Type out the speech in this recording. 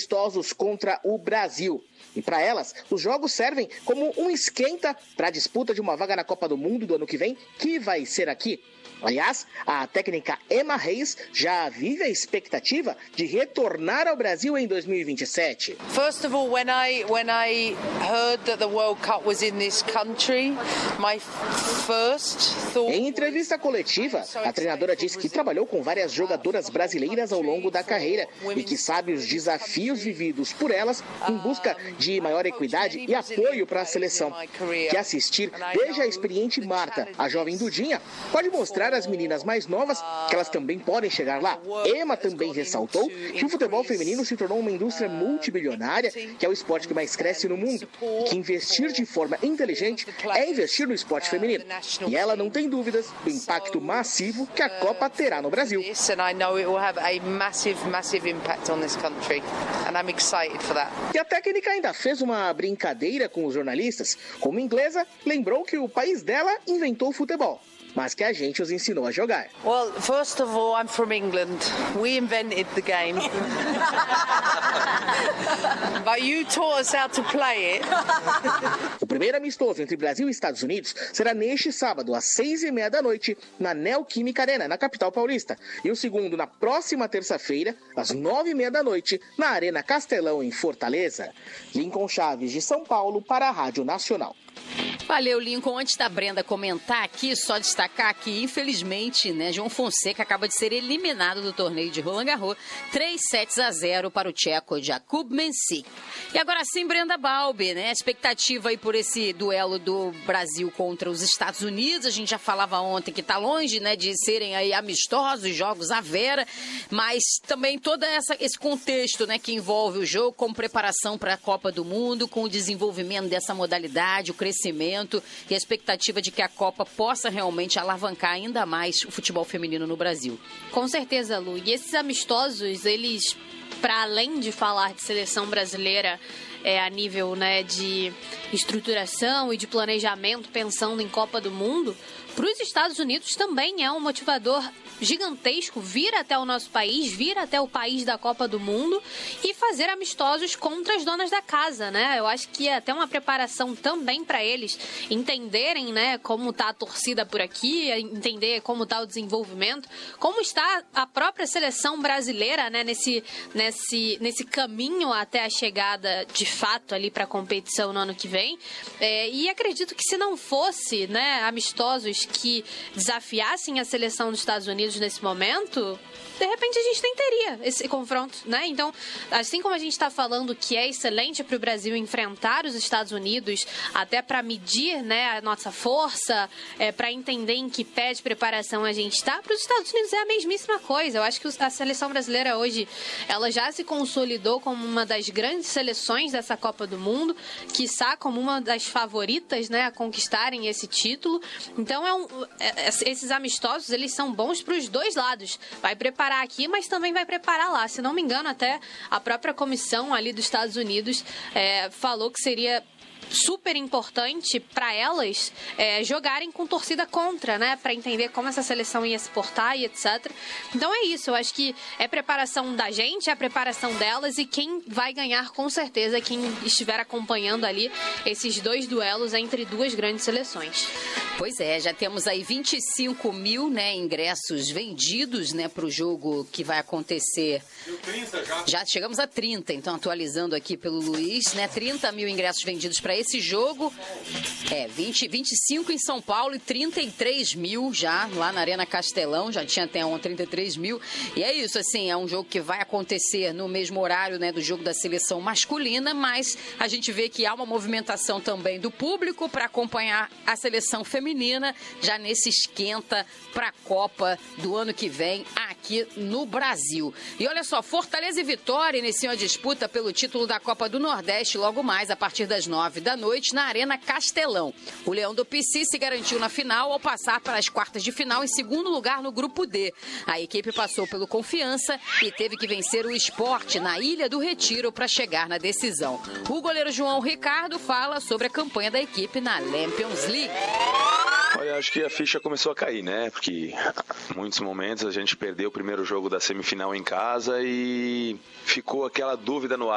amistosos contra o Brasil. E para elas, os jogos servem como um esquenta para a disputa de uma vaga na Copa do Mundo do ano que vem, que vai ser aqui. Aliás, a técnica Emma Reis já vive a expectativa de retornar ao Brasil em 2027. First of all, when I heard that the World Cup was in this country, my first thought... Em entrevista coletiva, a treinadora disse que trabalhou com várias jogadoras brasileiras ao longo da carreira e que sabe os desafios vividos por elas em busca de maior equidade e apoio para a seleção. Que assistir desde a experiente Marta, a jovem Dudinha, pode mostrar às meninas mais novas que elas também podem chegar lá. Emma também ressaltou que o futebol feminino se tornou uma indústria multibilionária, que é o esporte que mais cresce no mundo, e que investir de forma inteligente é investir no esporte feminino. E ela não tem dúvidas do impacto massivo que a Copa terá no Brasil. E a técnica ainda fez uma brincadeira com os jornalistas. Como inglesa, lembrou que o país dela inventou o futebol, mas que a gente os ensinou a jogar. Well, first of all, I'm from England. We invented the game. But you taught us how to play it. O primeiro amistoso entre Brasil e Estados Unidos será neste sábado, às 6h30 da noite, na Neoquímica Arena, na capital paulista. E o segundo na próxima terça-feira, às 9h30 da noite, na Arena Castelão, em Fortaleza. Lincoln Chaves, de São Paulo, para a Rádio Nacional. Valeu, Lincoln. Antes da Brenda comentar aqui, só destacar que, infelizmente, João Fonseca acaba de ser eliminado do torneio de Roland Garros, 3-0 para o tcheco Jakub Mensik. E agora sim, Brenda Balbi, A expectativa aí por esse duelo do Brasil contra os Estados Unidos. A gente já falava ontem que está longe, de serem aí amistosos, jogos à vera, mas também todo esse contexto, que envolve o jogo como preparação para a Copa do Mundo, com o desenvolvimento dessa modalidade, o crescimento e a expectativa de que a Copa possa realmente alavancar ainda mais o futebol feminino no Brasil. Com certeza, Lu. E esses amistosos, eles, para além de falar de seleção brasileira a nível de estruturação e de planejamento, pensando em Copa do Mundo, para os Estados Unidos também é um motivador gigantesco vir até o nosso país, vir até o país da Copa do Mundo e fazer amistosos contra as donas da casa, Eu acho que é até uma preparação também para eles entenderem, como está a torcida por aqui, entender como está o desenvolvimento, como está a própria seleção brasileira, nesse caminho até a chegada de fato ali para a competição no ano que vem. E acredito que se não fosse, amistosos que desafiassem a seleção dos Estados Unidos nesse momento, de repente a gente nem teria esse confronto, Então, assim como a gente está falando que é excelente para o Brasil enfrentar os Estados Unidos, até para medir, a nossa força, para entender em que pé de preparação a gente está, para os Estados Unidos é a mesmíssima coisa. Eu acho que a seleção brasileira hoje, ela já se consolidou como uma das grandes seleções dessa Copa do Mundo, quiçá como uma das favoritas, a conquistarem esse título. Então, esses amistosos, eles são bons para os dois lados. Vai preparar aqui, mas também vai preparar lá. Se não me engano, até a própria comissão ali dos Estados Unidos falou que seria super importante para elas jogarem com torcida contra, para entender como essa seleção ia se portar e etc. Então é isso, eu acho que é preparação da gente, é a preparação delas, e quem vai ganhar com certeza é quem estiver acompanhando ali esses dois duelos entre duas grandes seleções. Pois é, já temos aí 25 mil ingressos vendidos para o jogo que vai acontecer. 30 já chegamos a 30, então atualizando aqui pelo Luiz, 30 mil ingressos vendidos para esse jogo. 25 em São Paulo e 33 mil já lá na Arena Castelão, já tinha até 33 mil. E é isso, assim, é um jogo que vai acontecer no mesmo horário do jogo da seleção masculina, mas a gente vê que há uma movimentação também do público para acompanhar a seleção feminina já nesse esquenta para a Copa do ano que vem aqui no Brasil. E olha só, Fortaleza e Vitória iniciam a disputa pelo título da Copa do Nordeste logo mais a partir das 9 da noite na Arena Castelão. O Leão do Pici se garantiu na final ao passar para as quartas de final em segundo lugar no grupo D. A equipe passou pelo Confiança e teve que vencer o Sport na Ilha do Retiro para chegar na decisão. O goleiro João Ricardo fala sobre a campanha da equipe na Champions League. Olha, acho que a ficha começou a cair, Porque em muitos momentos a gente perdeu o primeiro jogo da semifinal em casa e ficou aquela dúvida no ar.